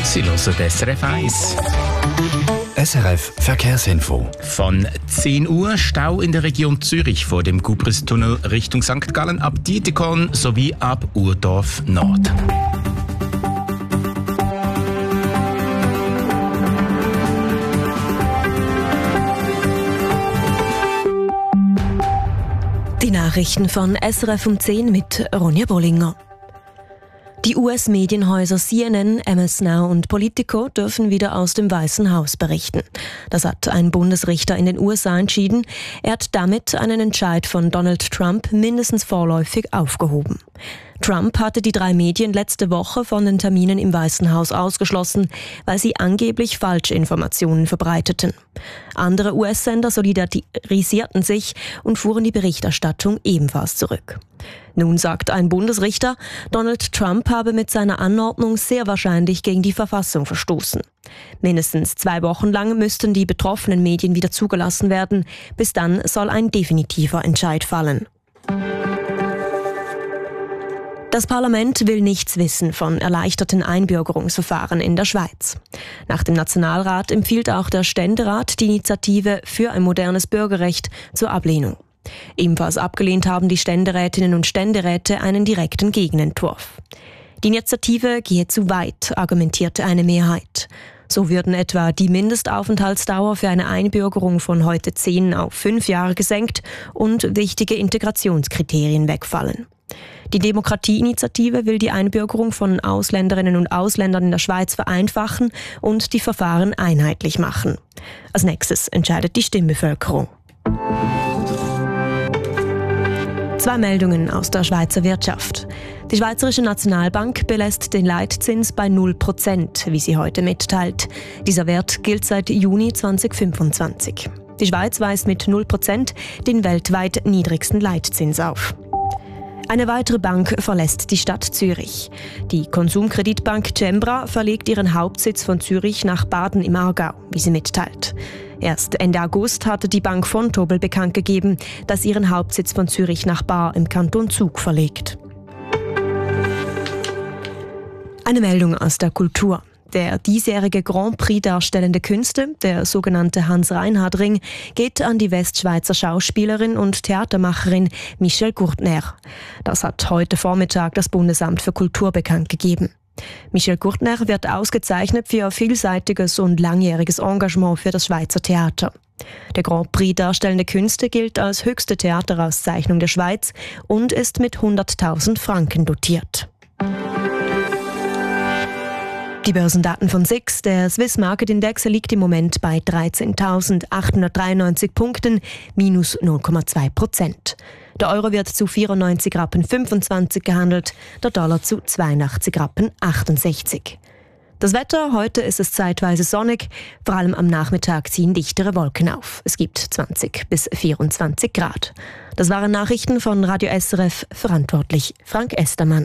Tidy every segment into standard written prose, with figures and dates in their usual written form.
Sie hören SRF 1. SRF Verkehrsinfo. Von 10 Uhr Stau in der Region Zürich vor dem Gubristunnel Richtung St. Gallen ab Dietikon sowie ab Urdorf Nord. Die Nachrichten von SRF um 10 mit Ronja Bollinger. Die US-Medienhäuser CNN, MS Now und Politico dürfen wieder aus dem Weißen Haus berichten. Das hat ein Bundesrichter in den USA entschieden. Er hat damit einen Entscheid von Donald Trump mindestens vorläufig aufgehoben. Trump hatte die 3 Medien letzte Woche von den Terminen im Weißen Haus ausgeschlossen, weil sie angeblich Falschinformationen verbreiteten. Andere US-Sender solidarisierten sich und fuhren die Berichterstattung ebenfalls zurück. Nun sagt ein Bundesrichter, Donald Trump habe mit seiner Anordnung sehr wahrscheinlich gegen die Verfassung verstoßen. Mindestens 2 Wochen lang müssten die betroffenen Medien wieder zugelassen werden. Bis dann soll ein definitiver Entscheid fallen. Das Parlament will nichts wissen von erleichterten Einbürgerungsverfahren in der Schweiz. Nach dem Nationalrat empfiehlt auch der Ständerat die Initiative für ein modernes Bürgerrecht zur Ablehnung. Ebenfalls abgelehnt haben die Ständerätinnen und Ständeräte einen direkten Gegenentwurf. Die Initiative gehe zu weit, argumentierte eine Mehrheit. So würden etwa die Mindestaufenthaltsdauer für eine Einbürgerung von heute 10 auf 5 Jahre gesenkt und wichtige Integrationskriterien wegfallen. Die Demokratieinitiative will die Einbürgerung von Ausländerinnen und Ausländern in der Schweiz vereinfachen und die Verfahren einheitlich machen. Als nächstes entscheidet die Stimmbevölkerung. 2 Meldungen aus der Schweizer Wirtschaft. Die Schweizerische Nationalbank belässt den Leitzins bei 0%, wie sie heute mitteilt. Dieser Wert gilt seit Juni 2025. Die Schweiz weist mit 0% den weltweit niedrigsten Leitzins auf. Eine weitere Bank verlässt die Stadt Zürich. Die Konsumkreditbank Cembra verlegt ihren Hauptsitz von Zürich nach Baden im Aargau, wie sie mitteilt. Erst Ende August hatte die Bank Vontobel bekannt gegeben, dass sie ihren Hauptsitz von Zürich nach Baar im Kanton Zug verlegt. Eine Meldung aus der Kultur. Der diesjährige Grand Prix Darstellende Künste, der sogenannte Hans-Reinhard-Ring, geht an die Westschweizer Schauspielerin und Theatermacherin Michelle Gurtner. Das hat heute Vormittag das Bundesamt für Kultur bekannt gegeben. Michelle Gurtner wird ausgezeichnet für ihr vielseitiges und langjähriges Engagement für das Schweizer Theater. Der Grand Prix Darstellende Künste gilt als höchste Theaterauszeichnung der Schweiz und ist mit 100.000 Franken dotiert. Die Börsendaten von SIX. Der Swiss Market Index liegt im Moment bei 13.893 Punkten, minus 0,2%. Der Euro wird zu 94,25 Rappen gehandelt, der Dollar zu 82,68 Rappen. Das Wetter, heute ist es zeitweise sonnig, vor allem am Nachmittag ziehen dichtere Wolken auf. Es gibt 20 bis 24 Grad. Das waren Nachrichten von Radio SRF, verantwortlich Frank Estermann.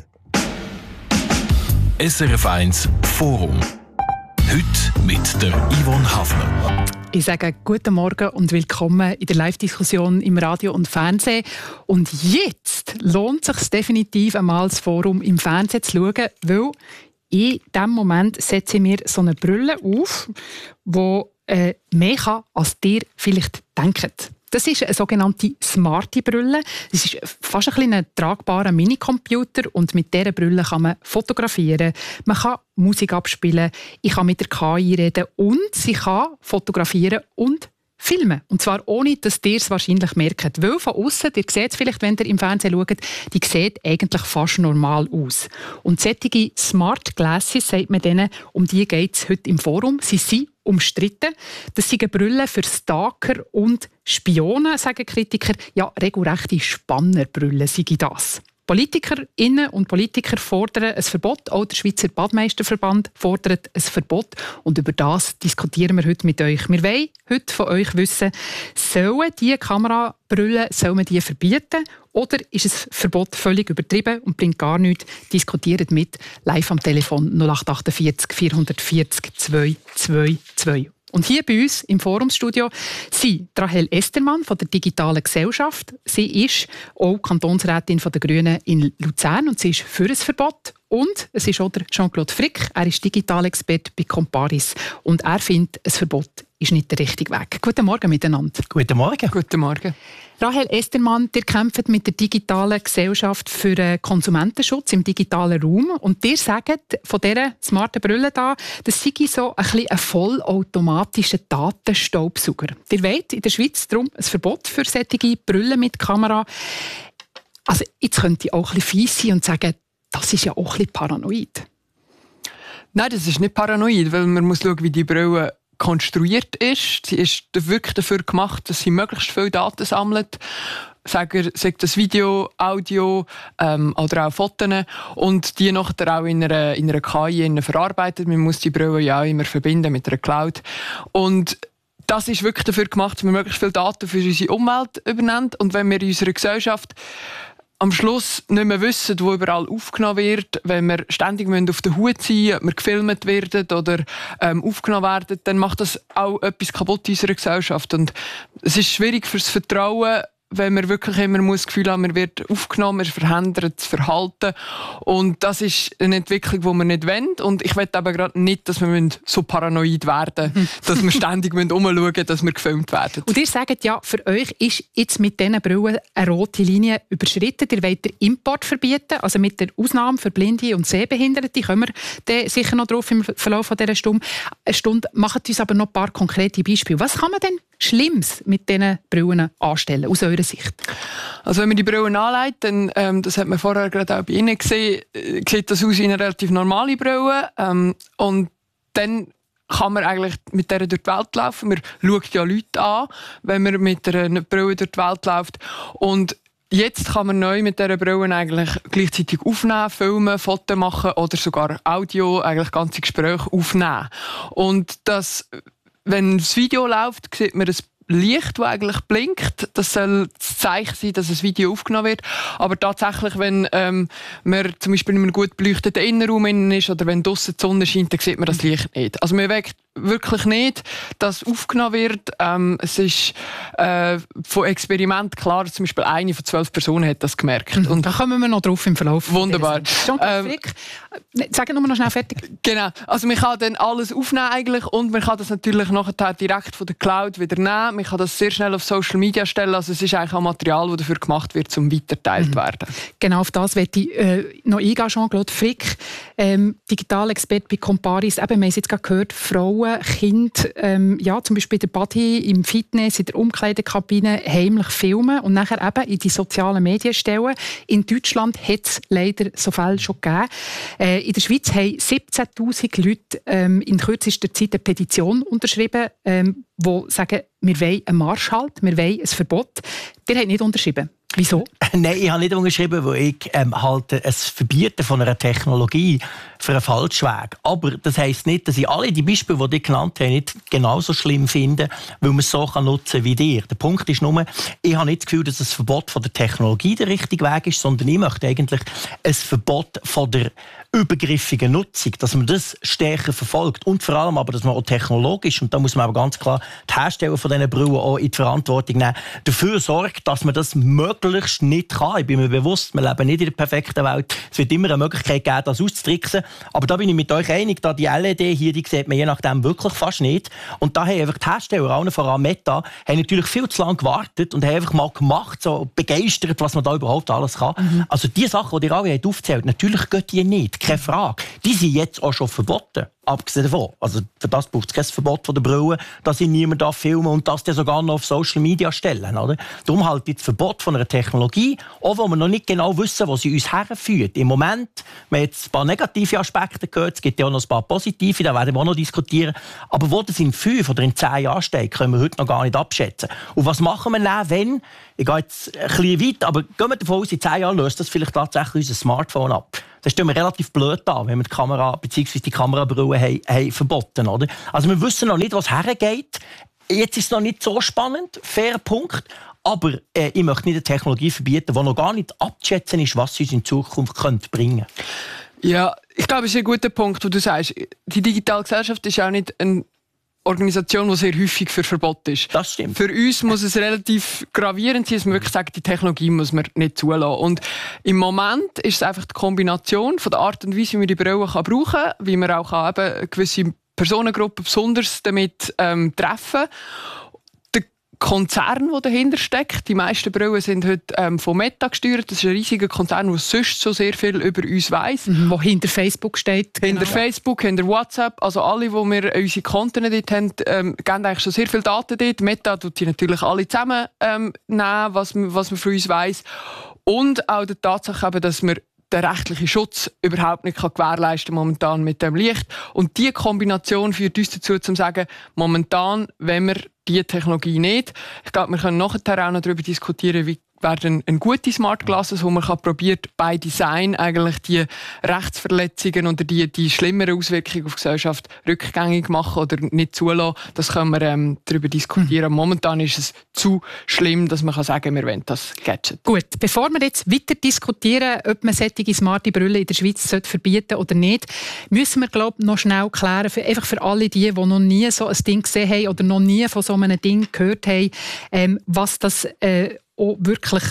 SRF 1 Forum. Heute mit der Yvonne Hafner. Ich sage guten Morgen und willkommen in der Live-Diskussion im Radio und Fernsehen. Und jetzt lohnt es sich definitiv einmal, das Forum im Fernsehen zu schauen, weil in diesem Moment setze ich mir so eine Brille auf, die mehr kann, als ihr vielleicht denkt. Das ist eine sogenannte smarte Brille. Das ist fast ein bisschen ein tragbarer Minicomputer und mit dieser Brille kann man fotografieren, man kann Musik abspielen, ich kann mit der KI reden und sie kann fotografieren und filmen. Und zwar ohne, dass ihr es wahrscheinlich merkt. Weil von außen, ihr seht es vielleicht, wenn ihr im Fernsehen schaut, die sieht eigentlich fast normal aus. Und solche Smart Glasses, sagt man denen, um die geht es heute im Forum. Sie sind umstritten. Das sind Brillen für Stalker und Spione, sagen Kritiker. Ja, regelrechte Spannerbrüllen sind das. Politikerinnen und Politiker fordern ein Verbot. Auch der Schweizer Badmeisterverband fordert ein Verbot. Und über das diskutieren wir heute mit euch. Wir wollen heute von euch wissen, sollen diese Kamerabrüllen verbieten? Oder ist ein Verbot völlig übertrieben und bringt gar nichts? Diskutiert mit live am Telefon 0848 440 222. Und hier bei uns im Forumsstudio sind Rahel Estermann von der Digitalen Gesellschaft. Sie ist auch Kantonsrätin der Grünen in Luzern und sie ist für ein Verbot. Und es ist auch der Jean-Claude Frick, er ist Digitalexperte bei Comparis und er findet, ein Verbot ist nicht der richtige Weg. Guten Morgen miteinander. Guten Morgen. Guten Morgen. Rahel Estermann, ihr kämpft mit der Digitalen Gesellschaft für den Konsumentenschutz im digitalen Raum und ihr sagt von dieser smarten Brille da, das sei so ein vollautomatischer Datenstaubsauger. Ihr wollt in der Schweiz darum ein Verbot für solche Brillen mit Kamera. Also jetzt könnte ich auch ein bisschen fies sein und sagen, das ist ja auch ein bisschen paranoid. Nein, das ist nicht paranoid, weil man muss schauen, wie die Brille konstruiert ist. Sie ist wirklich dafür gemacht, dass sie möglichst viele Daten sammelt. Sagt das Video, Audio oder auch Fotos und die nachher auch in einer KI verarbeitet. Man muss die Brille ja auch immer verbinden mit einer Cloud. Und das ist wirklich dafür gemacht, dass wir möglichst viele Daten für unsere Umwelt übernehmen. Und wenn wir in unserer Gesellschaft am Schluss nicht mehr wissen, wo überall aufgenommen wird, wenn wir ständig auf der Hut sein müssen, ob wir gefilmt werden oder aufgenommen werden, dann macht das auch etwas kaputt in unserer Gesellschaft. Und es ist schwierig fürs Vertrauen, wenn man wirklich immer das Gefühl haben, man wird aufgenommen, man verändert das Verhalten. Und das ist eine Entwicklung, die wir nicht wollen. Und ich will aber gerade nicht, dass wir so paranoid werden, dass wir ständig umschauen müssen, dass wir gefilmt werden. Und ihr sagt ja, für euch ist jetzt mit diesen Brillen eine rote Linie überschritten. Ihr wollt den Import verbieten, also mit der Ausnahme für Blinde und Sehbehinderte. Kommen wir sicher noch drauf im Verlauf dieser Stunde. Macht uns aber noch ein paar konkrete Beispiele. Was kann man denn Schlimmes mit diesen Brillen anstellen, aus eurer Sicht? Also wenn man die Brillen anlegt, dann, das hat man vorher gerade auch bei Ihnen gesehen, sieht das aus wie eine relativ normale Brille. Und dann kann man eigentlich mit der durch die Welt laufen. Man schaut ja Leute an, wenn man mit einer Brille durch die Welt läuft. Und jetzt kann man neu mit dieser Brille eigentlich gleichzeitig aufnehmen, filmen, Fotos machen oder sogar Audio, eigentlich ganze Gespräche aufnehmen. Und das, wenn das Video läuft, sieht man das Licht, das eigentlich blinkt. Das soll das Zeichen sein, dass ein Video aufgenommen wird. Aber tatsächlich, wenn man zum Beispiel in einem gut beleuchteten Innenraum ist oder wenn draussen die Sonne scheint, dann sieht man das Licht nicht. Also man merkt wirklich nicht, dass aufgenommen wird. Es ist von Experiment klar, zum Beispiel eine von 12 Personen hat das gemerkt. Und da kommen wir noch drauf im Verlauf. Wunderbar. Sag nur noch schnell fertig. Genau. Also man kann dann alles aufnehmen eigentlich und man kann das natürlich nachher direkt von der Cloud wieder nehmen. Man kann das sehr schnell auf Social Media stellen. Also es ist eigentlich auch Material, das dafür gemacht wird, um weitergeteilt zu werden. Genau, auf das möchte ich noch eingehen, Jean-Claude Frick, Digitalexperte bei Comparis. Eben, wir haben es jetzt gerade gehört, Frauen, Kinder, ja, zum Beispiel der Body im Fitness, in der Umkleidekabine heimlich filmen und nachher eben in die sozialen Medien stellen. In Deutschland hat es leider so Fälle schon gegeben. In der Schweiz haben 17'000 Leute in kürzester Zeit eine Petition unterschrieben, die sagen, wir wollen einen Marschhalt, wir wollen ein Verbot. Ihr habt nicht unterschrieben. Wieso? Nein, ich habe nicht unterschrieben, weil ich halte ein Verbieten von einer Technologie für einen falschen Weg. Aber das heisst nicht, dass ich alle die Beispiele, die ich genannt habe, nicht genauso schlimm finde, weil man es so nutzen kann wie dir. Der Punkt ist nur, ich habe nicht das Gefühl, dass das Verbot von der Technologie der richtige Weg ist, sondern ich möchte eigentlich ein Verbot von der übergriffigen Nutzung, dass man das stärker verfolgt und vor allem aber, dass man auch technologisch, und da muss man aber ganz klar die Hersteller von diesen Brillen auch in die Verantwortung nehmen, dafür sorgt, dass man das möglichst nicht kann. Ich bin mir bewusst, wir leben nicht in der perfekten Welt. Es wird immer eine Möglichkeit geben, das auszutricksen. Aber da bin ich mit euch einig, da die LED hier, die sieht man je nachdem wirklich fast nicht. Und da haben einfach die Hersteller, allen voran Meta, haben natürlich viel zu lange gewartet und haben einfach mal gemacht, so begeistert, was man da überhaupt alles kann. Also die Sachen, die ihr alle aufzählt, natürlich gehen die nicht. Keine Frage. Die sind jetzt auch schon verboten. Abgesehen davon. Also für das braucht es kein Verbot von der Brille, dass ich niemand filmen und das dann sogar noch auf Social Media stellen. Oder? Darum halt das Verbot von einer Technologie, auch wo wir noch nicht genau wissen, wo sie uns herführt. Im Moment, wir haben jetzt ein paar negative Aspekte gehört, es gibt ja auch noch ein paar positive, da werden wir auch noch diskutieren. Aber wo das in 5 oder in 10 Jahren steht, können wir heute noch gar nicht abschätzen. Und was machen wir dann, wenn, ich gehe jetzt ein bisschen weit, aber gehen wir davon aus, in 10 Jahren löst das vielleicht tatsächlich unser Smartphone ab. Das stellen wir relativ blöd an, wenn wir die Kamera bzw. die Kamerabrille haben verboten. Oder? Also wir wissen noch nicht, was hergeht. Jetzt ist es noch nicht so spannend, fairer Punkt. Aber ich möchte nicht eine Technologie verbieten, die noch gar nicht abzuschätzen ist, was sie uns in Zukunft bringen könnte. Ja, ich glaube, es ist ein guter Punkt, wo du sagst, die digitale Gesellschaft ist auch nicht ein Organisation, die sehr häufig für Verbot ist. Das stimmt. Für uns muss es relativ gravierend sein, dass man wirklich sagt, die Technologie muss man nicht zulassen. Und im Moment ist es einfach die Kombination von der Art und Weise, wie man die Brille brauchen kann, wie man auch eben eine gewisse Personengruppe besonders damit treffen. Konzern, der dahinter steckt. Die meisten Brillen sind heute von Meta gesteuert. Das ist ein riesiger Konzern, der sonst so sehr viel über uns weiss. Wo hinter Facebook steht. Hinter Facebook, hinter WhatsApp. Also alle, die wir unsere Konten dort haben, geben eigentlich schon sehr viele Daten dort. Meta tut die natürlich alle zusammen nehmen, was man von uns weiss. Und auch die Tatsache, dass wir den rechtlichen Schutz überhaupt nicht gewährleisten kann momentan mit dem Licht. Und diese Kombination führt uns dazu, zu sagen, momentan, wenn wir diese Technologie nicht. Ich glaube, wir können nachher auch noch darüber diskutieren, wie werden eine gute Smart Glasses, wo man probiert, bei Design eigentlich die Rechtsverletzungen oder die schlimmeren Auswirkungen auf die Gesellschaft rückgängig machen oder nicht zulassen. Das können wir darüber diskutieren. Momentan ist es zu schlimm, dass man sagen kann, wir wollen das Gadget. Gut, bevor wir jetzt weiter diskutieren, ob man solche smarte Brillen in der Schweiz verbieten sollte oder nicht, müssen wir, glaube ich, noch schnell klären, einfach für alle die noch nie so ein Ding gesehen haben oder noch nie von so einem Ding gehört haben, was das auch wirklich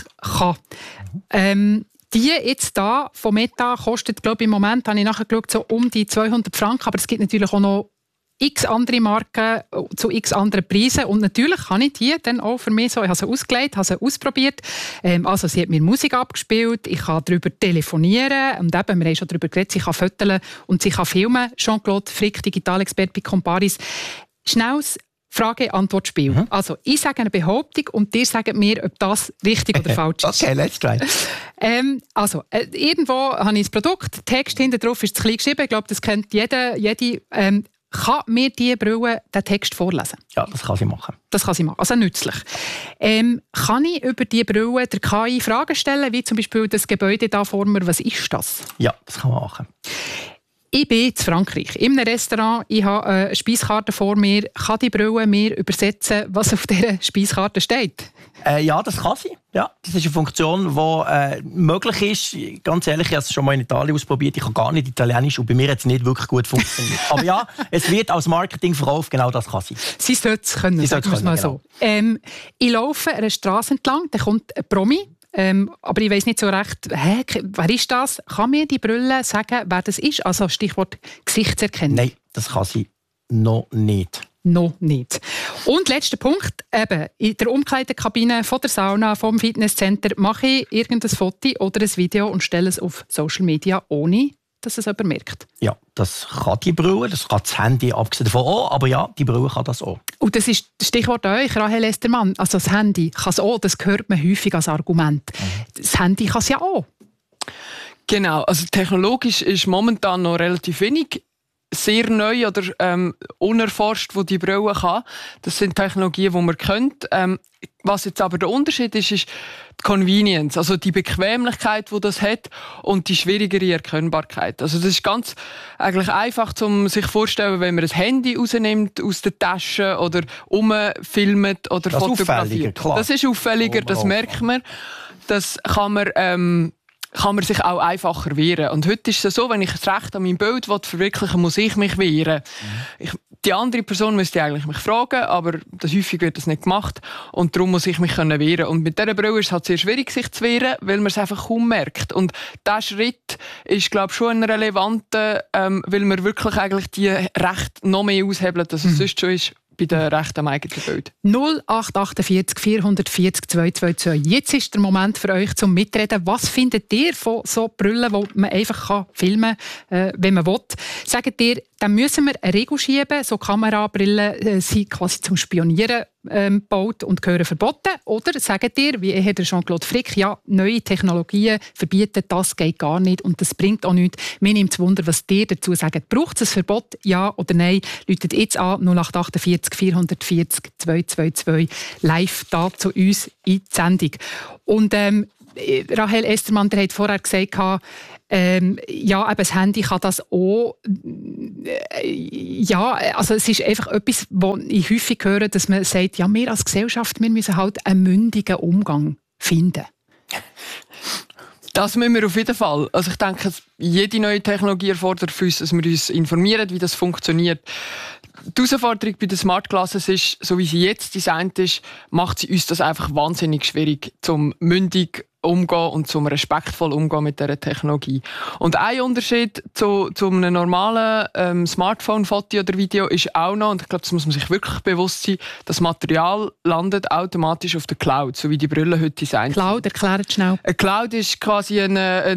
kann. Die jetzt da von Meta kostet, glaube ich, im Moment, habe ich nachher geschaut, so um die 200 Franken, aber es gibt natürlich auch noch x andere Marken zu x anderen Preisen und natürlich kann ich die dann auch für mich so, ich habe sie ausgelegt, habe sie ausprobiert, also sie hat mir Musik abgespielt, ich kann darüber telefonieren und eben, wir haben schon darüber geredet, sie kann fotografieren und sie kann filmen. Jean-Claude Frick, Digitalexperte bei Comparis. Schnelles Frage-Antwort-Spiel. Also, ich sage eine Behauptung und ihr sagt mir, ob das richtig oder falsch ist. Okay, let's try. Irgendwo habe ich das Produkt, Text hinten drauf ist zu klein geschrieben, ich glaube, das kennt jede. Kann mir diese Brille den Text vorlesen? Ja, das kann sie machen. Das kann sie machen, also nützlich. Kann ich über diese Brille der KI Fragen stellen, wie zum Beispiel das Gebäude da vor mir, was ist das? Ja, das kann man machen. Ich bin in Frankreich, in einem Restaurant, ich habe eine Speiskarte vor mir. Kann die Brille mir übersetzen, was auf dieser Speiskarte steht? Ja, das kann sie. Ja, das ist eine Funktion, die möglich ist. Ganz ehrlich, ich habe es schon mal in Italien ausprobiert. Ich kann gar nicht Italienisch und bei mir hat es nicht wirklich gut funktioniert. Aber ja, es wird als Marketing verkauft, genau das kann sie. Sie sollte es können, sagen wir es mal so. Ich laufe eine Straße entlang, da kommt ein Promi. Aber ich weiss nicht so recht, wer ist das? Kann mir die Brille sagen, wer das ist? Also Stichwort Gesichtserkennung. Nein, das kann sie noch nicht. Noch nicht. Und letzter Punkt, eben, in der Umkleidekabine von der Sauna, vom Fitnesscenter, mache ich irgendein Foto oder ein Video und stelle es auf Social Media, ohne dass es jemand merkt. Ja, das kann die Brille, das kann das Handy abgesehen davon auch, aber ja, die Brille kann das auch. Und das ist das Stichwort an euch, Rahel Estermann. Also das Handy kann es auch, das hört man häufig als Argument. Das Handy kann es ja auch. Genau, also technologisch ist momentan noch relativ wenig sehr neu oder unerforscht, wo die Brille kann. Das sind Technologien, die man kennt. Was jetzt aber der Unterschied ist, ist die Convenience, also die Bequemlichkeit, die das hat und die schwierigere Erkennbarkeit. Also das ist ganz eigentlich einfach, um sich vorzustellen, wenn man ein Handy rausnimmt aus der Tasche oder umfilmt oder das fotografiert. Das ist auffälliger, das merkt man. Das kann man sich auch einfacher wehren. Und heute ist es so, wenn ich das Recht an meinem Bild verwirklichen will, muss ich mich wehren. Die andere Person müsste eigentlich mich fragen, aber häufig wird das nicht gemacht. Und darum muss ich mich wehren. Und mit dieser Brille ist es halt sehr schwierig, sich zu wehren, weil man es einfach kaum merkt. Und dieser Schritt ist, glaube ich, schon ein relevanter, weil man wirklich eigentlich die Rechte noch mehr aushebelt, als es sonst schon ist. Bei den Rechten am eigenen Bild. 0848 440 222. Jetzt ist der Moment für euch zum Mitreden. Was findet ihr von so Brillen, die man einfach filmen kann, wenn man will? Sagt ihr, dann müssen wir eine Regel schieben, so Kamerabrillen sind quasi zum Spionieren gebaut und gehören verboten? Oder sagt ihr, wie der Jean-Claude Frick, ja, neue Technologien verbieten, das geht gar nicht und das bringt auch nichts. Mir nimmt es Wunder, was ihr dazu sagt. Braucht es ein Verbot, ja oder nein? Läutet jetzt an 0848 440 222 live da zu uns in die Sendung. Und Rahel Estermann, der hat vorher gesagt, ja, eben das Handy kann das auch. Ja, also es ist einfach etwas, was ich häufig höre, dass man sagt, ja, wir als Gesellschaft, wir müssen halt einen mündigen Umgang finden. Das müssen wir auf jeden Fall. Also ich denke, jede neue Technologie erfordert für uns, dass wir uns informieren, wie das funktioniert. Die Herausforderung bei den Smart Glasses ist, so wie sie jetzt designt ist, macht sie uns das einfach wahnsinnig schwierig, zum mündig umgehen und zum respektvoll umgehen mit dieser Technologie. Und ein Unterschied zu einem normalen Smartphone-Foto oder Video ist auch noch, und ich glaube, das muss man sich wirklich bewusst sein, das Material landet automatisch auf der Cloud, so wie die Brille heute designt sind. Cloud, erklärt schnell. Eine Cloud ist quasi ein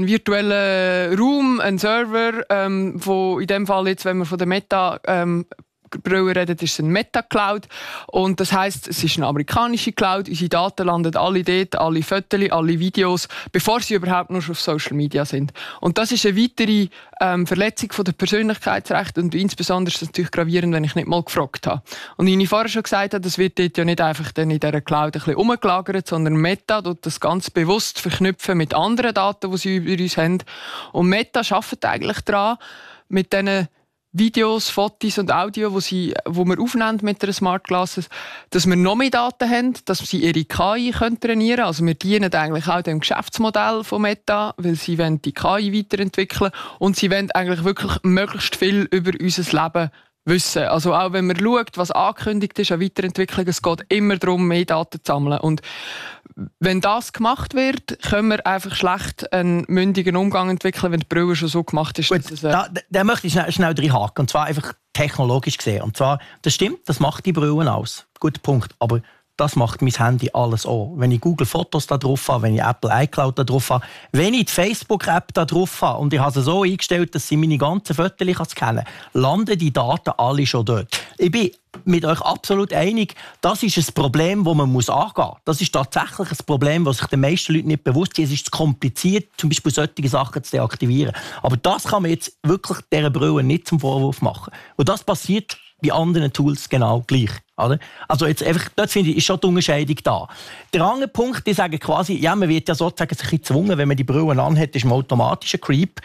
virtueller Raum, ein Server, wo in dem Fall jetzt, wenn wir von der Meta Brille reden, ist es eine Meta-Cloud. Und das heisst, es ist eine amerikanische Cloud. Unsere Daten landen alle dort, alle Fotos, alle Videos, bevor sie überhaupt nur auf Social Media sind. Und das ist eine weitere Verletzung der Persönlichkeitsrechte. Und insbesondere ist das natürlich gravierend, wenn ich nicht mal gefragt habe. Und wie ich vorher schon gesagt habe, das wird dort ja nicht einfach dann in dieser Cloud ein bisschen umgelagert, sondern Meta tut das ganz bewusst verknüpfen mit anderen Daten, die sie über uns haben. Und Meta arbeitet eigentlich daran, mit diesen Videos, Fotos und Audio, wo wir aufnehmen mit den Smart Glasses, dass wir noch mehr Daten haben, dass sie ihre KI trainieren können. Also wir dienen eigentlich auch dem Geschäftsmodell von Meta, weil sie wollen die KI weiterentwickeln und sie wollen eigentlich wirklich möglichst viel über unser Leben wissen. Also auch wenn man schaut, was angekündigt ist an Weiterentwicklung, es geht immer darum, mehr Daten zu sammeln. Und wenn das gemacht wird, können wir einfach schlecht einen mündigen Umgang entwickeln, wenn die Brille schon so gemacht ist. Gut, da möchte ich schnell reinhaken. Und zwar einfach technologisch gesehen. Und zwar, das stimmt, das macht die Brillen aus. Guter Punkt. Aber das macht mein Handy alles auch. Wenn ich Google Fotos da drauf habe, wenn ich Apple iCloud da drauf habe, wenn ich die Facebook-App da drauf habe und ich habe sie so eingestellt, dass sie meine ganzen Fotos scannen kann, landen die Daten alle schon dort. Ich bin mit euch absolut einig, das ist ein Problem, das man angehen muss. Das ist tatsächlich ein Problem, das sich den meisten Leuten nicht bewusst ist. Es ist zu kompliziert, zum Beispiel solche Sachen zu deaktivieren. Aber das kann man jetzt wirklich dieser Brille nicht zum Vorwurf machen. Und das passiert bei anderen Tools genau gleich. Oder? Also jetzt einfach, dort finde ich, ist schon die Unterscheidung da. Der andere Punkt, die sagen quasi, ja, man wird ja sozusagen sich gezwungen, wenn man die Brille anhat, ist man automatisch ein Creep.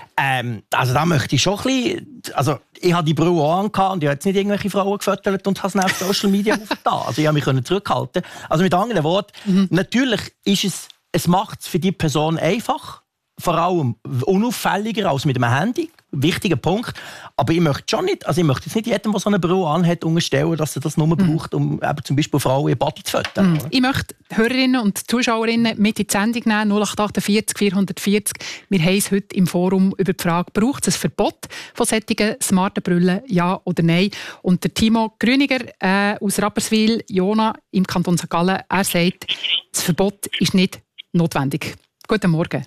Also da möchte ich schon ein bisschen, also ich habe die Brille auch angehabt und ich habe jetzt nicht irgendwelche Frauen gefüttert und habe es auf Social Media aufgetan. Also ich habe mich zurückhalten. Also mit anderen Worten, natürlich ist es macht es für die Person einfach, vor allem unauffälliger als mit einem Handy. Wichtiger Punkt. Aber ich möchte schon nicht, also ich möchte jetzt nicht jedem, der so eine Brille anhat, unterstellen, dass er das nur braucht, um eben zum Beispiel Frauen ihr Body zu füttern. Ich möchte Hörerinnen und Zuschauerinnen mit in die Sendung nehmen, 0848 440. Wir haben es heute im Forum über die Frage, braucht es ein Verbot von solchen smarten Brillen, ja oder nein? Und der Timo Grüniger aus Rapperswil, Jona im Kanton St. Gallen, er sagt, das Verbot ist nicht notwendig. Guten Morgen.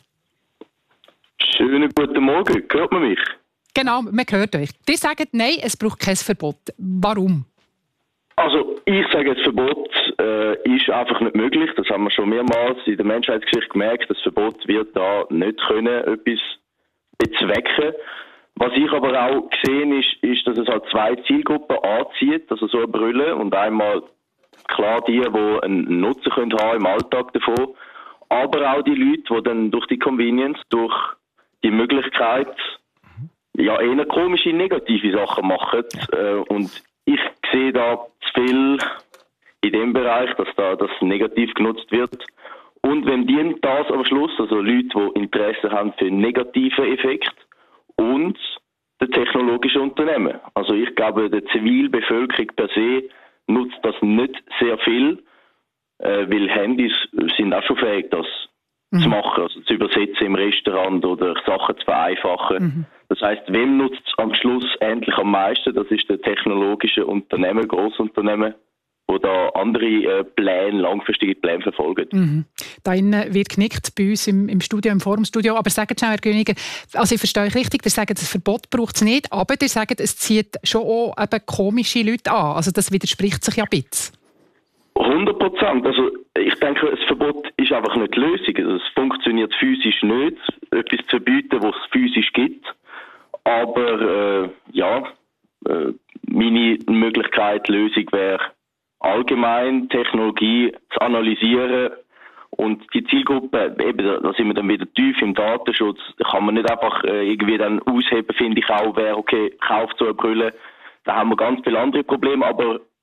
Schönen guten Morgen. Hört man mich? Genau, man hört euch. Die sagen, nein, es braucht kein Verbot. Warum? Also, ich sage, das Verbot ist einfach nicht möglich. Das haben wir schon mehrmals in der Menschheitsgeschichte gemerkt. Das Verbot wird da nicht können, etwas bezwecken. Was ich aber auch gesehen ist, dass es halt zwei Zielgruppen anzieht, also so eine Brille. Und einmal klar die einen Nutzen haben im Alltag davon. Aber auch die Leute, die dann durch die Convenience, durch die Möglichkeit, ja, eher komische, negative Sachen machen. Und ich sehe da zu viel in dem Bereich, dass da das negativ genutzt wird. Und wenn dient das am Schluss, also Leute, die Interesse haben für negative Effekte und der technologische Unternehmen. Also ich glaube, die Zivilbevölkerung per se nutzt das nicht sehr viel, weil Handys sind auch schon fähig, das zu machen, also zu übersetzen im Restaurant oder Sachen zu vereinfachen. Das heisst, wem nutzt es am Schluss endlich am meisten? Das ist der technologische Unternehmen, Grossunternehmen, die da andere Pläne, langfristige Pläne verfolgen. Da innen wird genickt bei uns im Studio, im Forumstudio. Aber sagt schon, Herr Grüniger, also ich verstehe euch richtig, ihr sagt, das Verbot braucht es nicht, aber ihr sagt, es zieht schon auch eben komische Leute an. Also das widerspricht sich ja ein bisschen. 100%. Also ich denke, das Verbot ist einfach nicht die Lösung. Also, es funktioniert physisch nicht, etwas zu verbieten, was es physisch gibt. Aber meine Möglichkeit, Lösung wäre allgemein Technologie zu analysieren und die Zielgruppe, eben, da sind wir dann wieder tief im Datenschutz, kann man nicht einfach irgendwie dann ausheben, finde ich auch, wer okay, kauft so eine Brille, da haben wir ganz viele andere Probleme, aber